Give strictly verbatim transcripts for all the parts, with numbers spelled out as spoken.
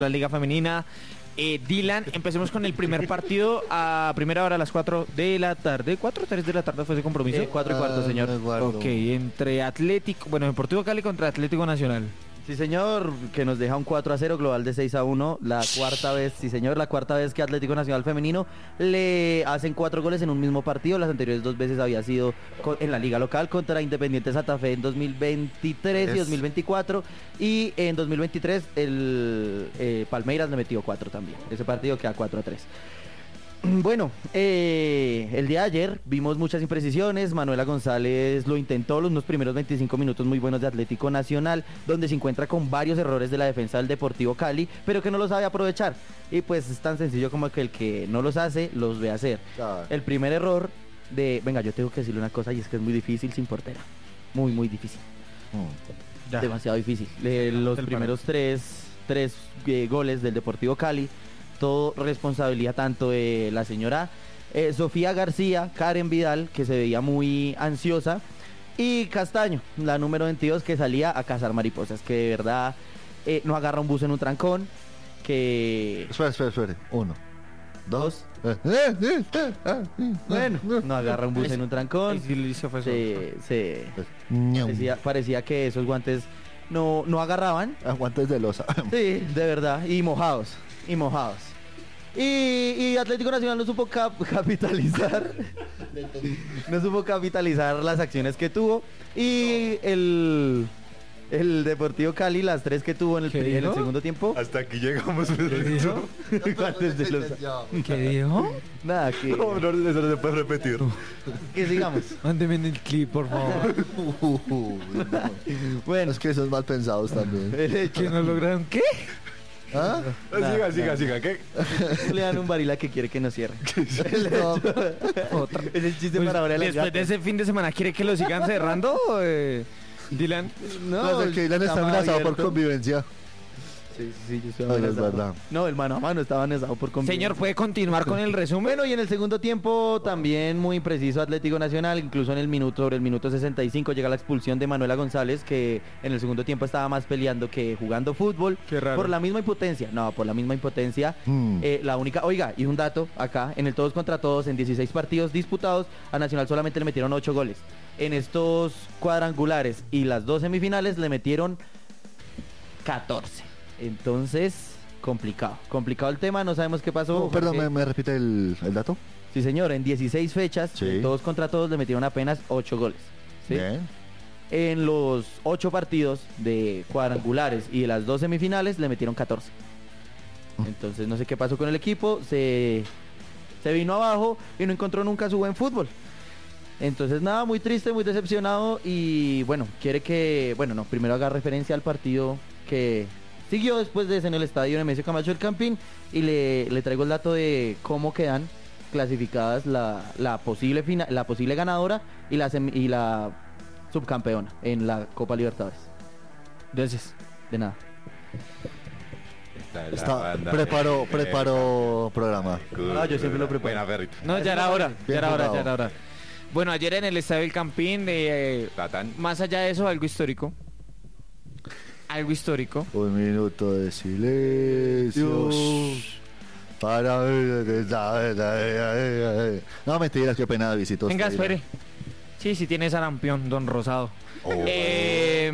la Liga Femenina. Eh, Dylan, empecemos con el primer partido a primera hora a las cuatro de la tarde. ¿cuatro o tres de la tarde fue ese compromiso? Eh, cuatro y cuarto, señor. Ah, ok, entre Atlético, bueno, Deportivo Cali contra Atlético Nacional. Sí, señor, que nos deja un cuatro a cero, global de seis a uno. La cuarta vez, sí, señor, la cuarta vez que Atlético Nacional Femenino le hacen cuatro goles en un mismo partido. Las anteriores dos veces había sido en la liga local contra Independiente Santa Fe en dos mil veintitrés es. y dos mil veinticuatro. Y en dos mil veintitrés el eh, Palmeiras le metió cuatro también. Ese partido queda cuatro a tres. Bueno, eh, el día de ayer vimos muchas imprecisiones. Manuela González lo intentó los unos primeros veinticinco minutos muy buenos de Atlético Nacional, donde se encuentra con varios errores de la defensa del Deportivo Cali, pero que no los sabe aprovechar. Y pues es tan sencillo como que el que no los hace, los ve hacer. Claro. El primer error de... Venga, yo tengo que decirle una cosa y es que es muy difícil sin portera. Muy, muy difícil. Mm. Ya. Demasiado difícil. Eh, los el primeros tres, tres eh, goles del Deportivo Cali, todo responsabilidad tanto de la señora eh, Sofía García, Karen Vidal, que se veía muy ansiosa, y Castaño, la número veintidós, que salía a cazar mariposas, que de verdad eh, no agarra un bus en un trancón, que... Espera, espera, espera. Uno, dos. Bueno, no agarra un bus en un trancón. Sí, se fue Se, se Ñam. parecía, parecía que esos guantes no, no agarraban. Aguantes de losa. Sí, de verdad, y mojados, y mojados. Y, y Atlético Nacional no supo cap capitalizar, no supo capitalizar las acciones que tuvo. Y el, el Deportivo Cali, las tres que tuvo en el, en el segundo tiempo. Hasta aquí llegamos. Guantes de losa. ¿Qué dijo? Nada, que, No, no, eso no se puede repetir. que sigamos. Mándeme en el clip, por favor. Bueno, Es que son mal pensados también. el hecho, ¿Que no lograron qué? ¿Ah? Siga, siga, siga. ¿Qué? le dan un varil a que quiere que no cierre. Otra. Es el chiste Pues, para ahora de las después de gatas. ese fin de semana, ¿quiere que lo sigan cerrando? Eh, Dylan. No, es que Dylan está estaba amenazado por abierto. convivencia. Sí, sí, sí, yo estoy No, no es amenazado. verdad. No, el mano a mano estaba amenazado por convivencia. Señor, ¿puede continuar con el resumen? Bueno, y en el segundo tiempo también muy impreciso Atlético Nacional, incluso en el minuto, sobre el minuto sesenta y cinco llega la expulsión de Manuela González, que en el segundo tiempo estaba más peleando que jugando fútbol. Qué raro. Por la misma impotencia, no, por la misma impotencia. Mm. Eh, la única, oiga, y un dato acá, en el todos contra todos, en dieciséis partidos disputados, a Nacional solamente le metieron ocho goles. En estos cuadrangulares y las dos semifinales le metieron catorce. Entonces, complicado, complicado el tema, no sabemos qué pasó. Oh, perdón, porque- ¿me, me repite el, el dato? Sí, señor, en dieciséis fechas, Sí. de todos contra todos, le metieron apenas ocho goles. ¿sí? Bien. En los ocho partidos de cuadrangulares y de las dos semifinales, le metieron catorce. Entonces, no sé qué pasó con el equipo, se, se vino abajo y no encontró nunca su buen fútbol. Entonces, nada, muy triste, muy decepcionado y, bueno, quiere que, bueno, no, primero haga referencia al partido que siguió después de ese en el estadio Nemesio Camacho del Campín y le, le traigo el dato de cómo quedan clasificadas la, la posible fina, la posible ganadora y la, semi- y la subcampeona en la Copa Libertadores. Gracias. De nada. Está, preparo, preparo programa. Ah, yo siempre lo preparo. Buena, perrito. No, ya era hora, ya Bien era hora, jugado. ya era hora. Bueno, ayer en el Estadio del Campín, eh, Tatán. más allá de eso, algo histórico. Algo histórico. Un minuto de silencio. Para. No, mentiras, qué pena de visitos. Venga, espere. Sí, sí tiene sarampión, don Rosado. Oh. Eh,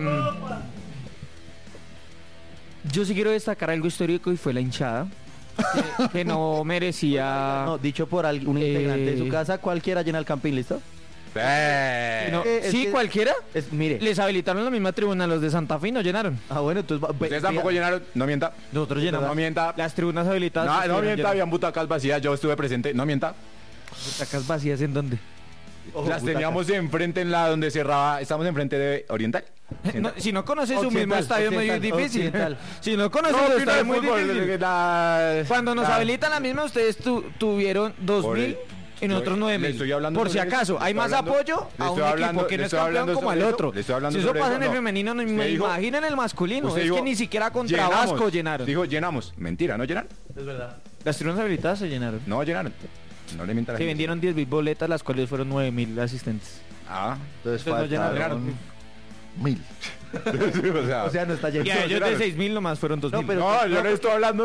yo sí quiero destacar algo histórico y fue la hinchada. Que, que no merecía... No, dicho por algún Eh, integrante de su casa, cualquiera llena el Campín, ¿listo? Eh. no- es sí, que- cualquiera. Es, mire. Les habilitaron la misma tribuna, los de Santa Fe y no llenaron. Ah, bueno, entonces... va- ve- Ustedes tampoco vea- llenaron. No mienta. Nosotros No mienta. Las tribunas habilitadas. No, no estuvieron mienta. llenas. Habían butacas vacías. Yo estuve presente. No mienta. Butacas vacías, ¿en dónde? Ojo, Las butaca. teníamos enfrente en la donde cerraba. Estamos enfrente de Oriental. No, si no conoces su mismo Occidental, estadio es muy occidental, difícil. occidental. Si no conoces No, su fino estadio de es muy fútbol, difícil. la- Cuando nos la- habilitan la misma, ustedes tu- tuvieron dos Por mil el- y nosotros le- nueve le mil. estoy hablando Por si sobre eso, acaso, le hay estoy más hablando- apoyo le a un estoy equipo hablando- que no le es estoy campeón hablando como al sobre otro. eso, le estoy hablando Si eso sobre pasa eso, en el no. femenino, no Usted me dijo- imaginen el masculino. Usted Es dijo, que ni siquiera contra llenamos. Vasco llenaron. Dijo, llenamos. Mentira, ¿no llenaron? Es verdad. Las tribunas habilitadas se llenaron. No llenaron. No le mientan a la Se gente. vendieron diez mil boletas, las cuales fueron nueve mil asistentes. Ah, Entonces Entonces no faltaron llenaron. mil. o sea, O sea, no está lleno. Y a ellos de seis mil nomás fueron dos mil. No, pero- no, yo no estoy hablando